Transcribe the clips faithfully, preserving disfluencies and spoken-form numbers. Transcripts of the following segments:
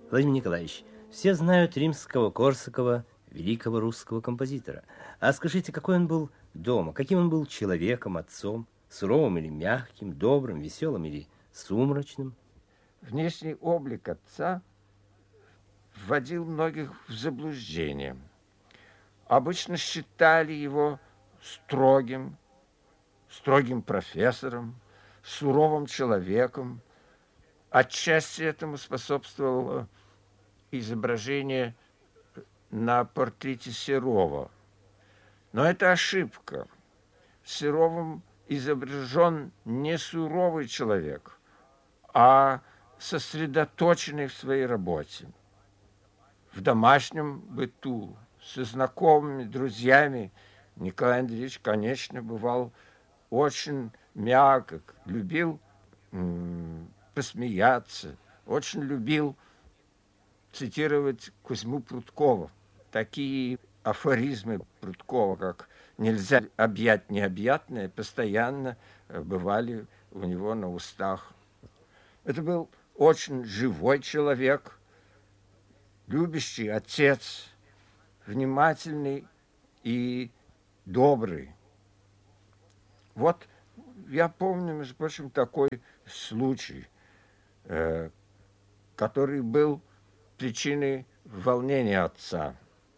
Владимир Николаевич, все знают Римского-Корсакова, великого русского композитора. А скажите, какой он был дома? Каким он был человеком, отцом? Суровым или мягким, добрым, веселым или сумрачным? Внешний облик отца вводил многих в заблуждение. Обычно считали его строгим, строгим профессором, суровым человеком. Отчасти этому способствовало изображение на портрете Серова. Но это ошибка. Серовым изображен не суровый человек, а сосредоточенный в своей работе. В домашнем быту, со знакомыми, друзьями Николай Андреевич, конечно, бывал очень мягок, любил м- посмеяться, очень любил цитировать Кузьму Прудкова. Такие афоризмы Прудкова, как «нельзя объять необъятное», постоянно бывали у него на устах. Это был очень живой человек, любящий отец, внимательный и добрый. Вот я помню, между прочим, такой случай, э, который был причиной волнения отца.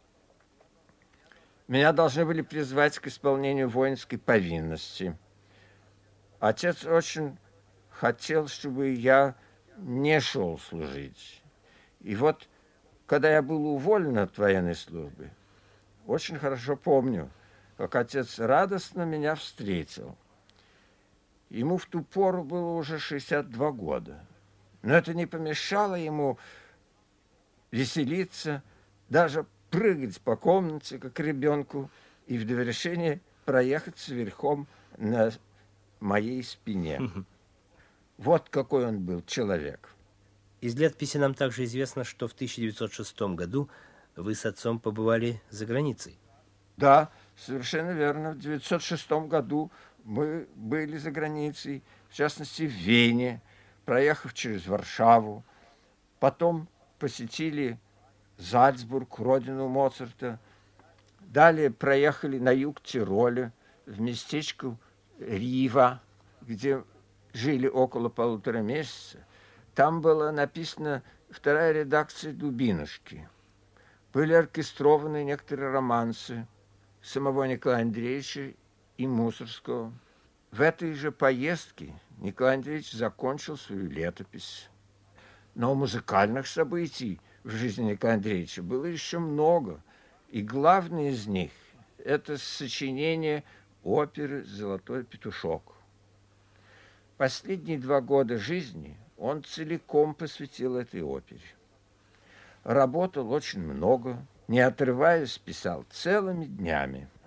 Меня должны были призвать к исполнению воинской повинности. Отец очень хотел, чтобы я не шел служить. И вот, когда я был уволен от военной службы, очень хорошо помню, как отец радостно меня встретил. Ему в ту пору было уже шестьдесят два года. Но это не помешало ему веселиться, даже прыгать по комнате, как ребенку, и в довершение проехаться верхом на моей спине. Вот какой он был человек. Из летописи нам также известно, что в тысяча девятьсот шестом году вы с отцом побывали за границей. Да, совершенно верно. В тысяча девятьсот шестом году мы были за границей, в частности, в Вене, проехав через Варшаву. Потом посетили Зальцбург, родину Моцарта. Далее проехали на юг Тироля, в местечко Рива, где жили около полутора месяца. Там была написана вторая редакция «Дубинушки». Были оркестрованы некоторые романсы самого Николая Андреевича и Мусорского. В этой же поездке Николай Андреевич закончил свою летопись. Но музыкальных событий в жизни Николая Андреевича было еще много. И главное из них – это сочинение оперы «Золотой петушок». Последние два года жизни он целиком посвятил этой опере. Работал очень много, не отрываясь, писал целыми днями.